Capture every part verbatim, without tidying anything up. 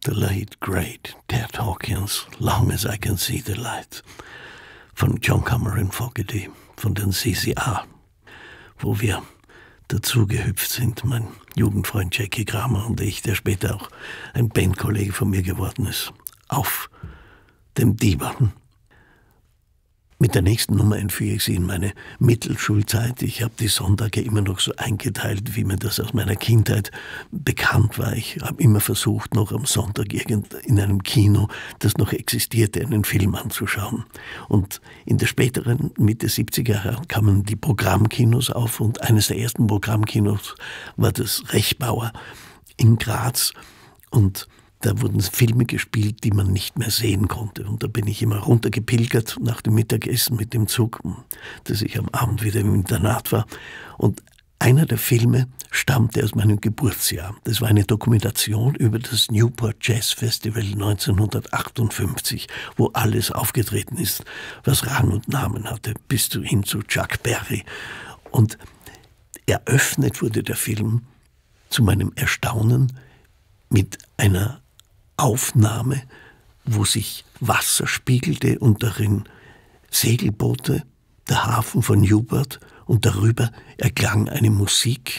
The late great Ted Hawkins, Long as I can see the light, von John Cameron Fogerty, von den C C A, wo wir dazugehüpft sind, mein Jugendfreund Jackie Kramer und ich, der später auch ein Bandkollege von mir geworden ist, auf dem Divan. Mit der nächsten Nummer entführe ich Sie in meine Mittelschulzeit. Ich habe die Sonntage immer noch so eingeteilt, wie mir das aus meiner Kindheit bekannt war. Ich habe immer versucht, noch am Sonntag irgend in einem Kino, das noch existierte, einen Film anzuschauen. Und in der späteren Mitte siebziger Jahre kamen die Programmkinos auf und eines der ersten Programmkinos war das Rechbauer in Graz und da wurden Filme gespielt, die man nicht mehr sehen konnte. Und da bin ich immer runtergepilgert nach dem Mittagessen mit dem Zug, dass ich am Abend wieder im Internat war. Und einer der Filme stammte aus meinem Geburtsjahr. Das war eine Dokumentation über das Newport Jazz Festival neunzehnhundertachtundfünfzig, wo alles aufgetreten ist, was Rang und Namen hatte, bis hin zu Chuck Berry. Und eröffnet wurde der Film zu meinem Erstaunen mit einer Aufnahme, wo sich Wasser spiegelte und darin Segelboote, der Hafen von Newport und darüber erklang eine Musik,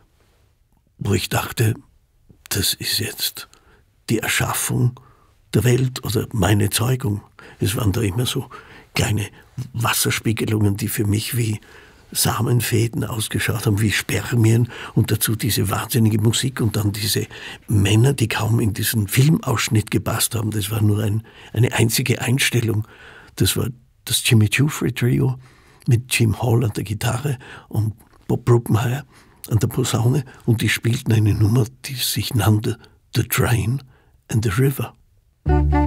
wo ich dachte, das ist jetzt die Erschaffung der Welt oder meine Zeugung. Es waren da immer so kleine Wasserspiegelungen, die für mich wie Samenfäden ausgeschaut haben, wie Spermien und dazu diese wahnsinnige Musik und dann diese Männer, die kaum in diesen Filmausschnitt gepasst haben. Das war nur ein, eine einzige Einstellung. Das war das Jimmy Giuffre Trio mit Jim Hall an der Gitarre und Bob Brookmeyer an der Posaune und die spielten eine Nummer, die sich nannte The Train and the River.